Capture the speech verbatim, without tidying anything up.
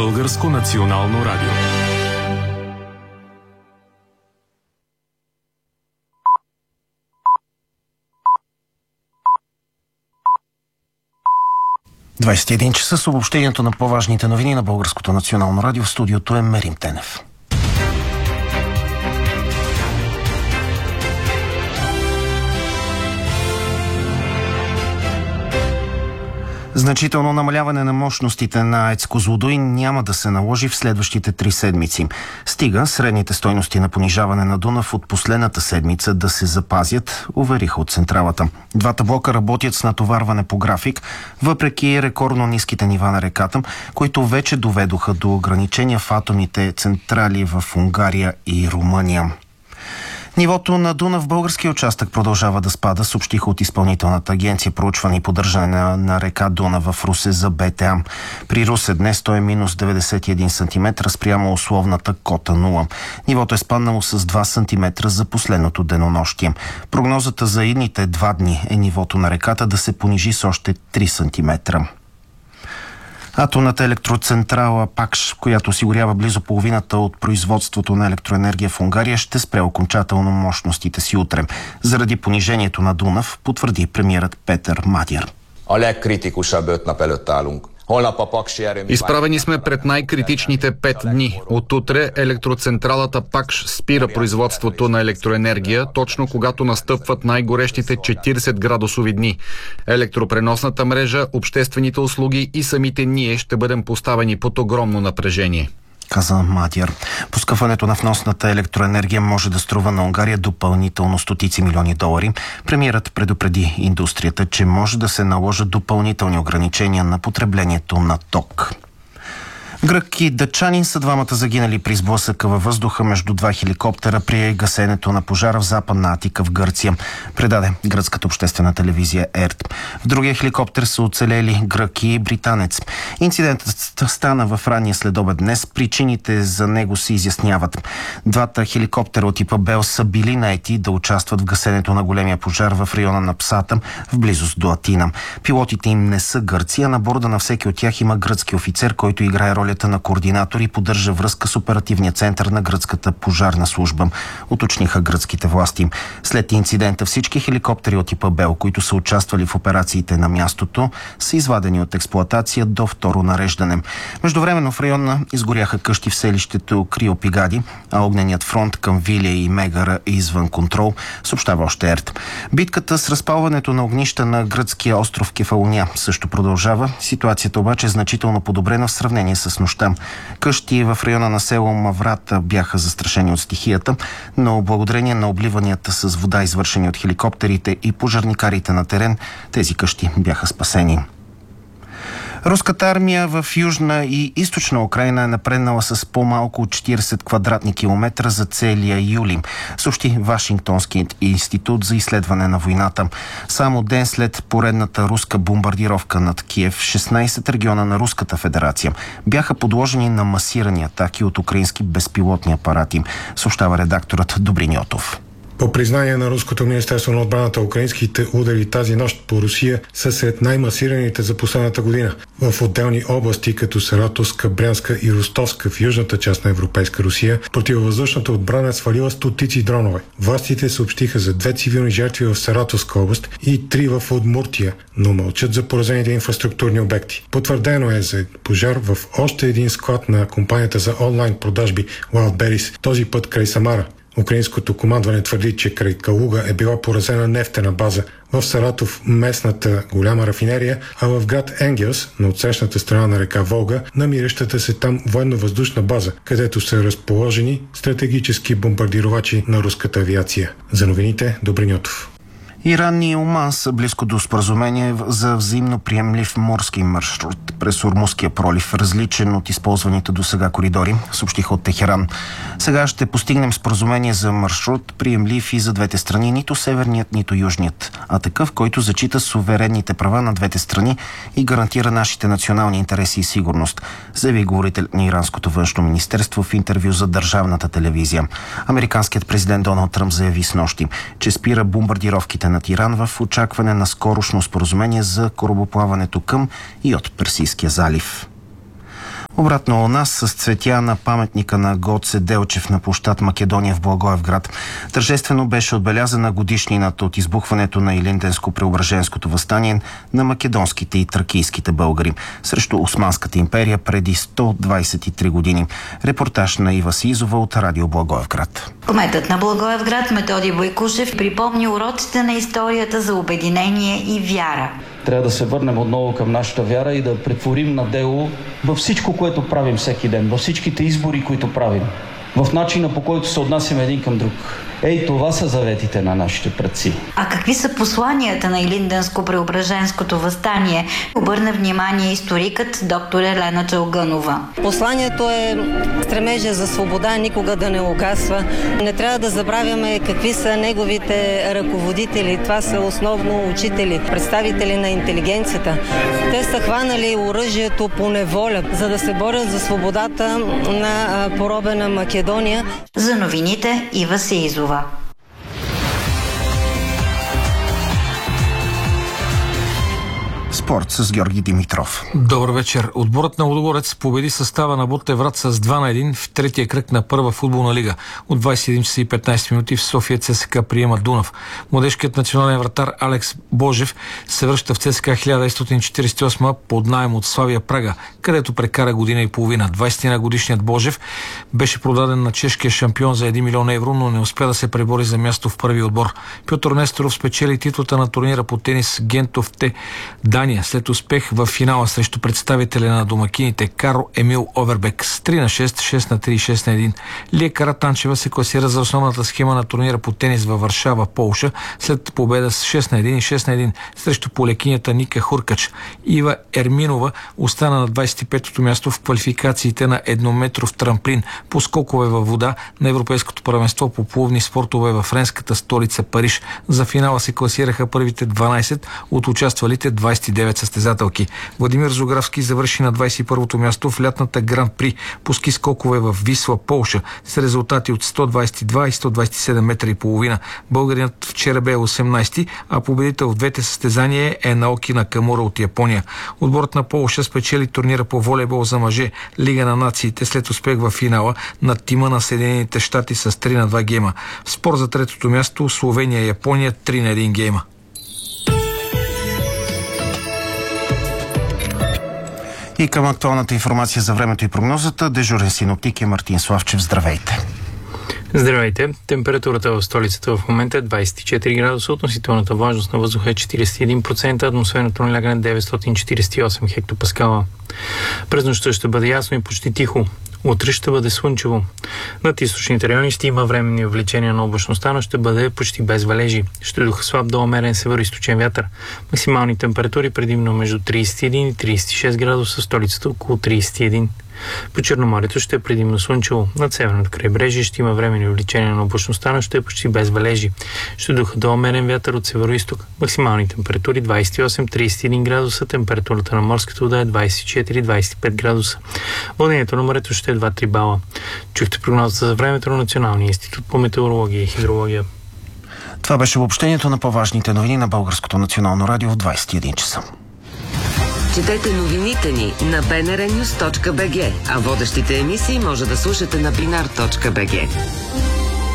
Българско национално радио. двадесет и един часа с обобщението на по-важните новини на Българското национално радио. В студиото е Мерим Тенев. Значително намаляване на мощностите на АЕЦ Козлодуй няма да се наложи в следващите три седмици. Стига средните стойности на понижаване на Дунав от последната седмица да се запазят, увериха от централата. Двата блока работят с натоварване по график, въпреки рекордно ниските нива на реката, които вече доведоха до ограничения в атомните централи в Унгария и Румъния. Нивото на Дунав в българския участък продължава да спада, съобщиха от Изпълнителната агенция проучване и поддържане на, на река Дунав в Русе за БТА. При Русе днес той е минус деветдесет и един сантиметра спрямо условната кота нула. Нивото е спаднало с два сантиметра за последното денонощие. Прогнозата за идните два дни е нивото на реката да се понижи с още три сантиметра. Атомната електроцентрала ПАКШ, която осигурява близо половината от производството на електроенергия в Унгария, ще спре окончателно мощностите си утре. Заради понижението на Дунав, потвърди премиерът Петър Мадяр. Изправени сме пред най-критичните пет дни. От утре електроцентралата ПАКШ спира производството на електроенергия, точно когато настъпват най-горещите четиридесет градусови дни. Електропреносната мрежа, обществените услуги и самите ние ще бъдем поставени под огромно напрежение, каза Мадяр. Поскъпването на вносната електроенергия може да струва на Унгария допълнително стотици милиони долари. Премиерът предупреди индустрията, че може да се наложат допълнителни ограничения на потреблението на ток. Грък и дъчанин са двамата загинали при сблъсъка във въздуха между два хеликоптера при гасенето на пожара в Западна Атика в Гърция, предаде гръцката обществена телевизия ЕРТ. В другия хеликоптер са оцелели грък и британец. Инцидентът стана в ранния следобед днес. Причините за него се изясняват. Двата хеликоптера от типа Бел са били наети да участват в гасенето на големия пожар в района на Псата, в близост до Атина. Пилотите им не са гърци, а на борда на всеки от тях има гръцки офицер, който играе роля на координатор и поддържа връзка с оперативния център на гръцката пожарна служба, уточниха гръцките власти. След инцидента всички хеликоптери от типа Бел, които са участвали в операциите на мястото, са извадени от експлоатация до второ нареждане. Междувременно в района изгоряха къщи в селището Криопигади, а огненият фронт към Вилия и Мегара е извън контрол, съобщава още ЕРТ. Битката с разпалването на огнища на гръцкия остров Кефалония също продължава. Ситуацията обаче е значително подобрена в сравнение с нощта. Къщи в района на село Маврата бяха застрашени от стихията, но благодарение на обливанията с вода, извършени от хеликоптерите и пожарникарите на терен, тези къщи бяха спасени. Руската армия в Южна и Източна Украйна е напреднала с по-малко от четиридесет квадратни километра за целия юли, съобщи Вашингтонският институт за изследване на войната. Само ден след поредната руска бомбардировка над Киев, шестнадесет региона на Руската федерация бяха подложени на масирани атаки от украински безпилотни апарати, съобщава редакторът Добрин Йотов. По признание на Руското министерство на отбраната, украинските удари тази нощ по Русия са сред най-масираните за последната година. В отделни области, като Саратовска, Брянска и Ростовска в южната част на европейска Русия, противовъздушната отбрана е свалила стотици дронове. Властите съобщиха за две цивилни жертви в Саратовска област и три в Удмуртия, но мълчат за поразените инфраструктурни обекти. Потвърдено е за пожар в още един склад на компанията за онлайн продажби Wildberries, този път край Самара. Украинското командване твърди, че край Калуга е била поразена нефтена база, в Саратов местната голяма рафинерия, а в град Енгелс, на отсрещната страна на река Волга, намиращата се там военно-въздушна база, където са разположени стратегически бомбардировачи на руската авиация. За новините, Добрин Йотов. Иран и Оман са близко до споразумение за взаимно приемлив морски маршрут през Ормузския пролив, различен от използваните до сега коридори, съобщиха от Техеран. Сега ще постигнем споразумение за маршрут, приемлив и за двете страни, нито северният, нито южният, а такъв, който зачита суверенните права на двете страни и гарантира нашите национални интереси и сигурност, заяви говорител на иранското външно министерство в интервю за държавната телевизия. Американският президент Доналд Тръмп заяви снощи, че спира бомбардировките над Иран в очакване на скорошно споразумение за корабоплаването към и от Персийския залив. Обратно у нас с цветя на паметника на Гоце Делчев на площад Македония в Благоевград. Тържествено беше отбелязана годишнината от избухването на Илинденско-Преображенското въстание на македонските и тракийските българи срещу Османската империя преди сто двадесет и три години. Репортаж на Ива Сизова от Радио Благоевград. Кметът на Благоевград Методи Бойкушев припомни уроците на историята за обединение и вяра. Трябва да се върнем отново към нашата вяра и да претворим на дело във всичко, което правим всеки ден, във всичките избори, които правим, в начина, по който се отнасяме един към друг. Ей, това са заветите на нашите предци. А какви са посланията на Илинденско-Преображенското въстание? Обърна внимание историкът доктор Елена Чалгънова. Посланието е стремежа за свобода, никога да не угасва. Не трябва да забравяме какви са неговите ръководители. Това са основно учители, представители на интелигенцията. Те са хванали оръжието по неволя, за да се борят за свободата на поробена Македония. За новините Ива Сизова. Спорт с Георги Димитров. Добър вечер. Отборът на Лудогорец победи състава на Ботевград с два на един в третия кръг на първа футболна лига. От двадесет и един часа и петнадесет минути в София ЦСКА приема Дунав. Младежкият национален вратар Алекс Божев се връща в ЦСКА хиляда деветстотин четиридесет и осма под наем от Славия Прага, където прекара година и половина. двадесет и една годишният Божев беше продаден на чешкия шампион за един милион евро, но не успя да се пребори за място в първи отбор. Пьотър Несторов спечели титлата на турнира по тенис Гентов Т. Дания след успех в финала срещу представителя на домакините Карл Емил Овербек с три на шест, шест на три и шест на едно. Лия Каратанчева се класира за основната схема на турнира по тенис във Варшава, Полша, след победа с шест на едно и шест на едно срещу полекинята Ника Хуркач. Ива Ерминова остана на двадесет и петото място в квалификациите на еднометров трамплин по скокове във вода на Европейското първенство по плувни спортове във френската столица Париж. За финала се класираха първите дванадесет от участвалите двадесет и девет състезателки. Владимир Зографски завърши на двадесет и първото място в лятната Гран-при по ски скокове в Висла, Полша, с резултати от сто двадесет и два и сто двадесет и седем метра и половина. Българинът вчера бе осемнадесети, а победител в двете състезания е Наоки Накамура от Япония. Отборът на Полша спечели турнира по волейбол за мъже Лига на нациите след успех в финала над тима на Съединените щати с три на два гейма. В спор за третото място Словения и Япония три на един гейма. И към актуалната информация за времето и прогнозата, дежурен синоптик е Мартин Славчев. Здравейте! Здравейте! Температурата в столицата в момента е двадесет и четири градуса, относителната влажност на въздуха е четиридесет и един процента, атмосферното налягане деветстотин четиридесет и осем хектопаскала. През нощта ще бъде ясно и почти тихо. Утре ще бъде слънчево. Над източните райони ще има временни увеличения на облачността, но ще бъде почти без валежи. Ще духа слаб до умерен североизточен вятър. Максимални температури предимно между тридесет и един и тридесет и шест градуса, в столицата около тридесет и един. По Черноморието ще е предимно слънчево. Над северното крайбрежие ще има временни увеличения на облачността, но ще е почти без валежи. Ще духа до умерен вятър от североизток. Максимални температури двадесет и осем до тридесет и един градуса, температурата на морската вода е двадесет и четири до двадесет и пет градуса. Вълнението на морето ще е два до три бала. Чухте прогнозата за времето на Националния институт по метеорология и хидрология. Това беше обобщението на по-важните новини на Българското национално радио в двадесет и един часа. Четете новините ни на би ен ар нюз точка би джи, а водещите емисии може да слушате на бинар точка би джи.